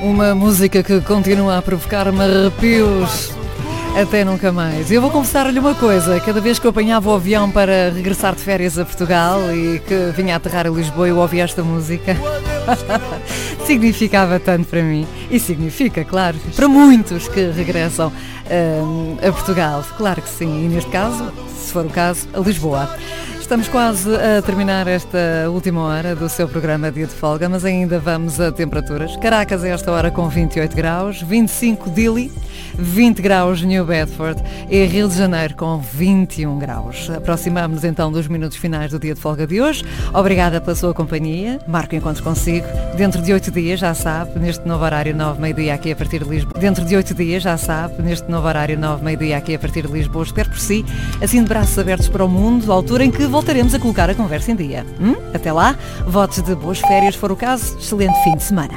Uma música que continua a provocar-me arrepios até nunca mais. Eu vou confessar-lhe uma coisa, cada vez que eu apanhava o avião para regressar de férias a Portugal e que vinha a aterrar a Lisboa, eu ouvia esta música. Significava tanto para mim. E significa, claro, para muitos que regressam a Portugal. Claro que sim, e neste caso, se for o caso, a Lisboa. Estamos quase a terminar esta última hora do seu programa Dia de Folga, mas ainda vamos a temperaturas. Caracas a esta hora com 28 graus, 25 Dili, 20 graus New Bedford e Rio de Janeiro com 21 graus. Aproximamos-nos então dos minutos finais do Dia de Folga de hoje. Obrigada pela sua companhia. Marco encontros consigo. Dentro de 8 dias, já sabe, neste novo horário 9, meio-dia aqui a partir de Lisboa. Dentro de 8 dias, já sabe, neste novo horário 9, meio-dia aqui a partir de Lisboa. Espero por si, assim de braços abertos para o mundo, à altura em que voltaremos a colocar a conversa em dia. Até lá, votos de boas férias, se for o caso, excelente fim de semana.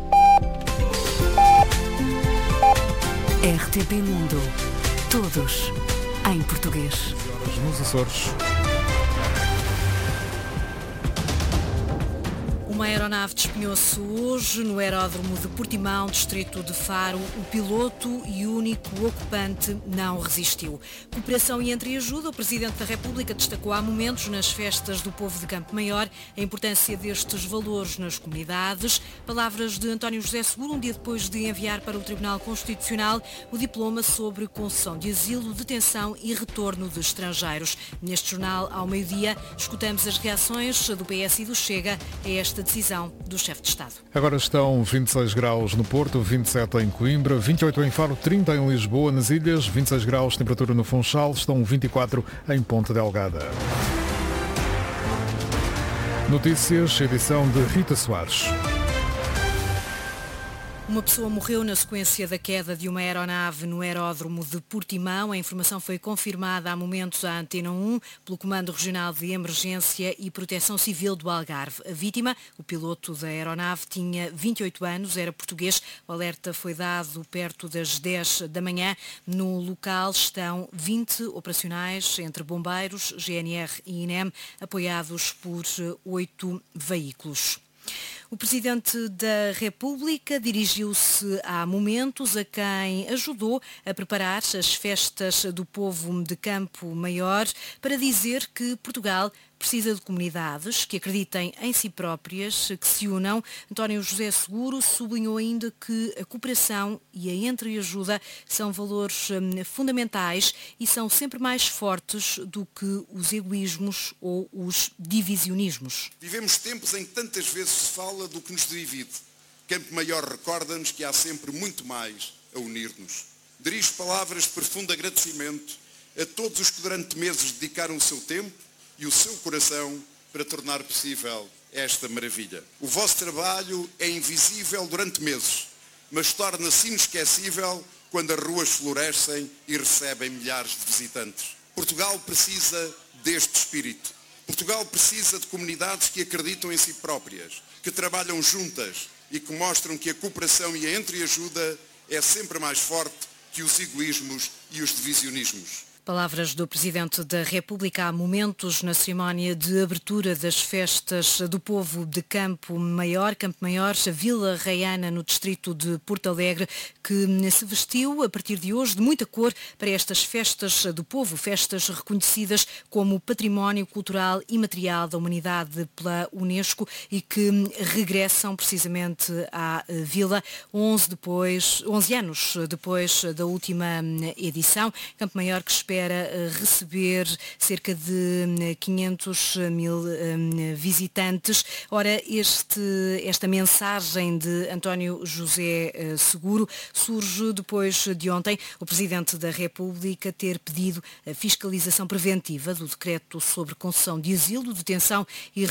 RTP Mundo. Todos em português. Nos Açores. Uma aeronave despenhou-se hoje no aeródromo de Portimão, distrito de Faro. O piloto e único ocupante não resistiu. Cooperação e entreajuda. O Presidente da República destacou há momentos nas festas do povo de Campo Maior a importância destes valores nas comunidades. Palavras de António José Seguro, um dia depois de enviar para o Tribunal Constitucional o diploma sobre concessão de asilo, detenção e retorno de estrangeiros. Neste jornal, ao meio-dia, escutamos as reações do PS e do Chega a esta decisão do chefe de Estado. Agora estão 26 graus no Porto, 27 em Coimbra, 28 em Faro, 30 em Lisboa, nas ilhas, 26 graus, temperatura no Funchal, estão 24 em Ponte Delgada. Notícias, edição de Rita Soares. Uma pessoa morreu na sequência da queda de uma aeronave no aeródromo de Portimão. A informação foi confirmada há momentos à Antena 1 pelo Comando Regional de Emergência e Proteção Civil do Algarve. A vítima, o piloto da aeronave, tinha 28 anos, era português. O alerta foi dado perto das 10 da manhã. No local estão 20 operacionais entre bombeiros, GNR e INEM, apoiados por 8 veículos. O Presidente da República dirigiu-se há momentos a quem ajudou a preparar as festas do povo de Campo Maior para dizer que Portugal precisa de comunidades que acreditem em si próprias, que se unam. António José Seguro sublinhou ainda que a cooperação e a entreajuda são valores fundamentais e são sempre mais fortes do que os egoísmos ou os divisionismos. Vivemos tempos em que tantas vezes se fala do que nos divide. Campo Maior recorda-nos que há sempre muito mais a unir-nos. Dirijo palavras de profundo agradecimento a todos os que durante meses dedicaram o seu tempo e o seu coração para tornar possível esta maravilha. O vosso trabalho é invisível durante meses, mas torna-se inesquecível quando as ruas florescem e recebem milhares de visitantes. Portugal precisa deste espírito. Portugal precisa de comunidades que acreditam em si próprias, que trabalham juntas e que mostram que a cooperação e a entreajuda é sempre mais forte que os egoísmos e os divisionismos. Palavras do Presidente da República há momentos na cerimónia de abertura das festas do povo de Campo Maior, a Vila Raiana, no distrito de Porto Alegre, que se vestiu a partir de hoje de muita cor para estas festas do povo, festas reconhecidas como Património Cultural Imaterial da Humanidade pela Unesco e que regressam precisamente à Vila 11 anos depois da última edição. Campo Maior que espera receber cerca de 500 mil visitantes. Ora, esta mensagem de António José Seguro surge depois de ontem o Presidente da República ter pedido a fiscalização preventiva do decreto sobre concessão de asilo, detenção e